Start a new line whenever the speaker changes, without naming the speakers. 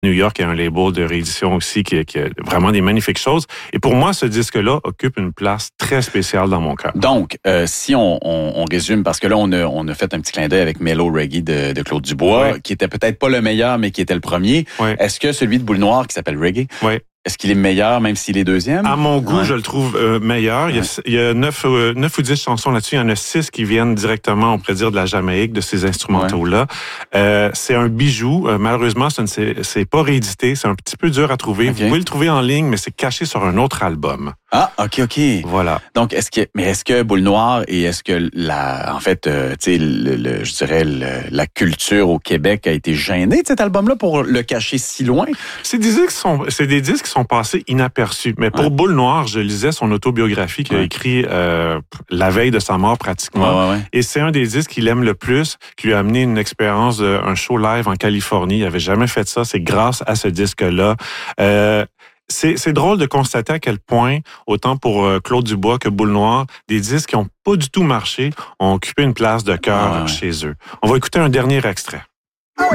New York a un label de réédition aussi qui a vraiment des magnifiques choses. Et pour moi, ce disque-là occupe une place très spéciale dans mon cœur.
Donc, si on résume, parce que là, on a fait un petit clin d'œil avec Mellow Reggae de Claude Dubois, qui était peut-être pas le meilleur, mais qui était le premier.
Ouais.
Est-ce que celui de Boule Noire, qui s'appelle Reggae, est-ce qu'il est meilleur, même s'il est deuxième?
À mon goût, je le trouve meilleur. Il y a 9 ou 10 chansons là-dessus. Il y en a 6 qui viennent directement, on pourrait dire, de la Jamaïque, de ces instrumentaux-là. C'est un bijou. Malheureusement, c'est pas réédité. C'est un petit peu dur à trouver. Vous pouvez le trouver en ligne, mais c'est caché sur un autre album.
Ah, OK.
Voilà.
Donc, est-ce que Boule Noire et est-ce que je dirais la culture au Québec a été gênée de cet album-là pour le cacher si loin?
C'est des disques qui sont passés inaperçus. Mais pour Boule Noire, je lisais son autobiographie qu'il a écrit la veille de sa mort pratiquement. Et c'est un des disques qu'il aime le plus, qui lui a amené une expérience d'un show live en Californie. Il avait jamais fait ça. C'est grâce à ce disque-là. C'est drôle de constater à quel point, autant pour Claude Dubois que Boule Noire, des disques qui n'ont pas du tout marché ont occupé une place de cœur chez eux. On va écouter un dernier extrait.